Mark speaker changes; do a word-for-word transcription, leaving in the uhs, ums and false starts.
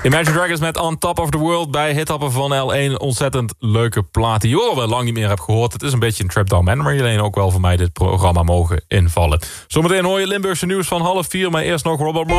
Speaker 1: Imagine Dragons met On Top of the World bij Hithappen van L één. Ontzettend leuke plaat die je al lang niet meer hebt gehoord. Het is een beetje een trip down memory lane. Ook wel voor mij dit programma mogen invallen. Zometeen hoor je Limburgse nieuws van half vier. Maar eerst nog Robert Moore.